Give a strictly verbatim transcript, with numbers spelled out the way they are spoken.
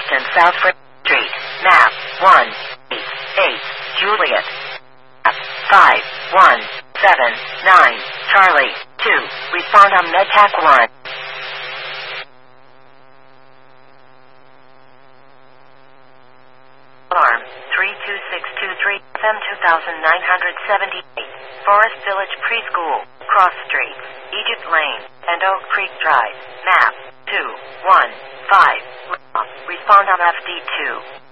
Weston South Front Street. Map one eight eight. Juliet. Map five one seven nine. Charlie. two. Respond on MedTac one. Alarm three two six two three F M two thousand nine hundred seventy-eight. Forest Village Preschool, Cross Street, Egypt Lane, and Oak Creek Drive. Map two one five. Respond on F D two.